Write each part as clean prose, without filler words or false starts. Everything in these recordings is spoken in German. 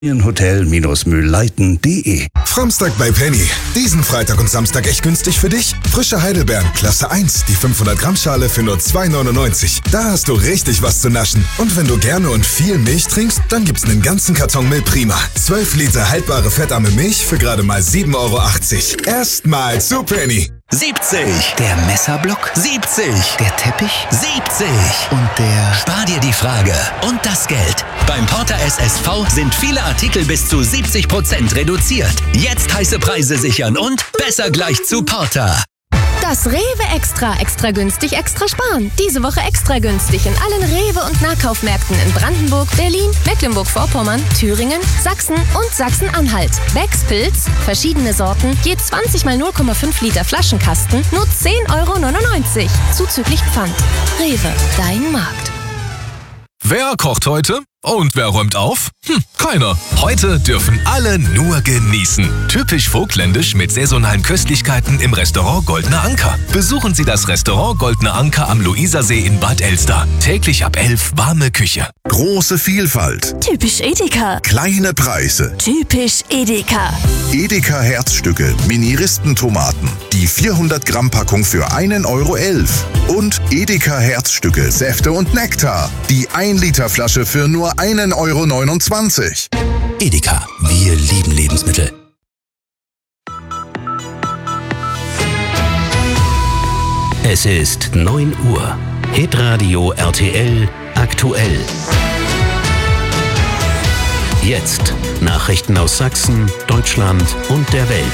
Hotel-mühlleiten.de. Framstag bei Penny. Diesen Freitag und Samstag echt günstig für dich. Frische Heidelbeeren, Klasse 1, die 500 Gramm Schale für nur 2,99. Da hast du richtig was zu naschen. Und wenn du gerne und viel Milch trinkst, dann gibt's einen ganzen Karton Milch Prima. 12 Liter haltbare fettarme Milch für gerade mal 7,80 Euro. Erstmal zu Penny. 70. Der Messerblock. 70. Der Teppich. 70. Und der... Spar dir die Frage und das Geld. Beim Porter SSV sind viele Artikel bis zu 70% reduziert. Jetzt heiße Preise sichern und besser gleich zu Porter. Das Rewe Extra günstig, extra sparen. Diese Woche extra günstig in allen Rewe- und Nahkaufmärkten in Brandenburg, Berlin, Mecklenburg-Vorpommern, Thüringen, Sachsen und Sachsen-Anhalt. Becks Pilz, verschiedene Sorten, je 20 mal 0,5 Liter Flaschenkasten, nur 10,99 Euro. Zuzüglich Pfand. Rewe, dein Markt. Wer kocht heute? Und wer räumt auf? Keiner. Heute dürfen alle nur genießen. Typisch vogtländisch mit saisonalen Köstlichkeiten im Restaurant Goldener Anker. Besuchen Sie das Restaurant Goldener Anker am Luisersee in Bad Elster. Täglich ab 11 warme Küche. Große Vielfalt. Typisch Edeka. Kleine Preise. Typisch Edeka. Edeka Herzstücke, Mini-Ristentomaten. Die 400 Gramm Packung für 1,11 Euro. Und Edeka Herzstücke, Säfte und Nektar. Die 1 Liter Flasche für nur 1,29 Euro. Edeka, wir lieben Lebensmittel. Es ist 9 Uhr. Hitradio RTL aktuell. Jetzt Nachrichten aus Sachsen, Deutschland und der Welt.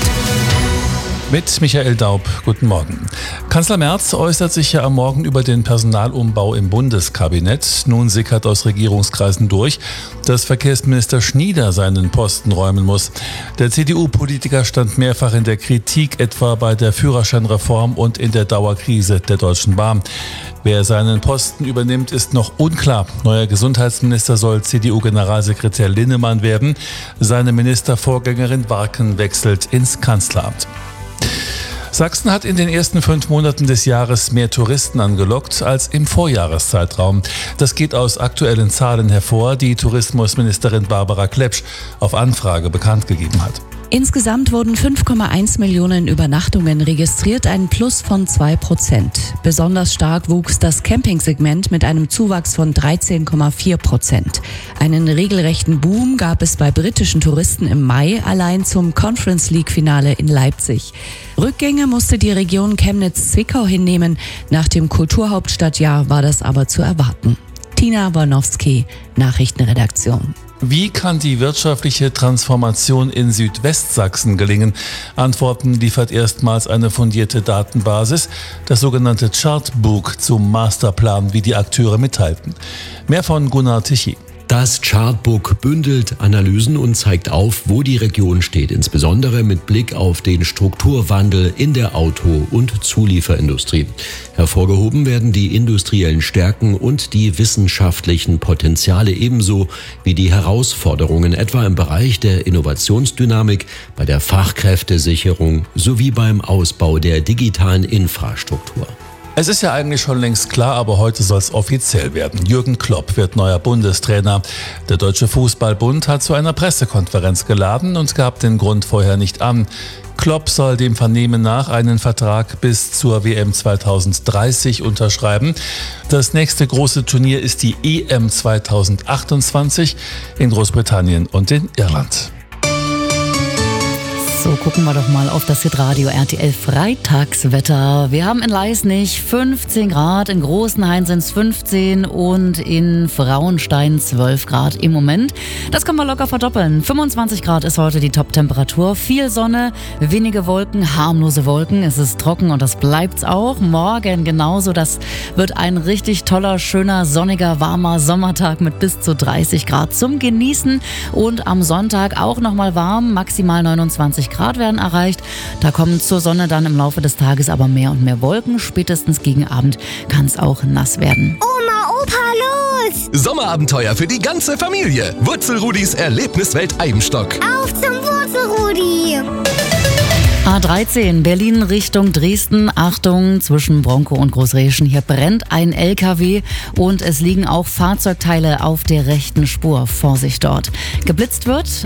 Mit Michael Daub, guten Morgen. Kanzler Merz äußert sich ja am Morgen über den Personalumbau im Bundeskabinett. Nun sickert aus Regierungskreisen durch, dass Verkehrsminister Schnieder seinen Posten räumen muss. Der CDU-Politiker stand mehrfach in der Kritik, etwa bei der Führerscheinreform und in der Dauerkrise der Deutschen Bahn. Wer seinen Posten übernimmt, ist noch unklar. Neuer Gesundheitsminister soll CDU-Generalsekretär Linnemann werden. Seine Ministervorgängerin Warken wechselt ins Kanzleramt. Sachsen hat in den ersten 5 Monaten des Jahres mehr Touristen angelockt als im Vorjahreszeitraum. Das geht aus aktuellen Zahlen hervor, die Tourismusministerin Barbara Klepsch auf Anfrage bekannt gegeben hat. Insgesamt wurden 5,1 Millionen Übernachtungen registriert, ein Plus von 2%. Besonders stark wuchs das Campingsegment mit einem Zuwachs von 13,4%. Einen regelrechten Boom gab es bei britischen Touristen im Mai, allein zum Conference League-Finale in Leipzig. Rückgänge musste die Region Chemnitz-Zwickau hinnehmen. Nach dem Kulturhauptstadtjahr war das aber zu erwarten. Tina Bornowski, Nachrichtenredaktion. Wie kann die wirtschaftliche Transformation in Südwestsachsen gelingen? Antworten liefert erstmals eine fundierte Datenbasis, das sogenannte Chartbook zum Masterplan, wie die Akteure mitteilten. Mehr von Gunnar Tichy. Das Chartbook bündelt Analysen und zeigt auf, wo die Region steht, insbesondere mit Blick auf den Strukturwandel in der Auto- und Zulieferindustrie. Hervorgehoben werden die industriellen Stärken und die wissenschaftlichen Potenziale ebenso wie die Herausforderungen, etwa im Bereich der Innovationsdynamik, bei der Fachkräftesicherung sowie beim Ausbau der digitalen Infrastruktur. Es ist ja eigentlich schon längst klar, aber heute soll es offiziell werden. Jürgen Klopp wird neuer Bundestrainer. Der Deutsche Fußballbund hat zu einer Pressekonferenz geladen und gab den Grund vorher nicht an. Klopp soll dem Vernehmen nach einen Vertrag bis zur WM 2030 unterschreiben. Das nächste große Turnier ist die EM 2028 in Großbritannien und in Irland. So, gucken wir doch mal auf das Hitradio RTL Freitagswetter. Wir haben in Leisnig 15 Grad, in Großenhain sind es 15 und in Frauenstein 12 Grad im Moment. Das kann man locker verdoppeln. 25 Grad ist heute die Top-Temperatur. Viel Sonne, wenige Wolken, harmlose Wolken. Es ist trocken und das bleibt's auch. Morgen genauso. Das wird ein richtig toller, schöner, sonniger, warmer Sommertag mit bis zu 30 Grad zum Genießen. Und am Sonntag auch nochmal warm, maximal 29 Grad werden erreicht. Da kommen zur Sonne dann im Laufe des Tages aber mehr und mehr Wolken. Spätestens gegen Abend kann es auch nass werden. Oma, Opa, los! Sommerabenteuer für die ganze Familie. Wurzelrudis Erlebniswelt Eibenstock. Auf zum Wurzelrudi! A13 Berlin Richtung Dresden. Achtung, zwischen Bronkow und Großreschen. Hier brennt ein LKW und es liegen auch Fahrzeugteile auf der rechten Spur. Vorsicht dort. Geblitzt wird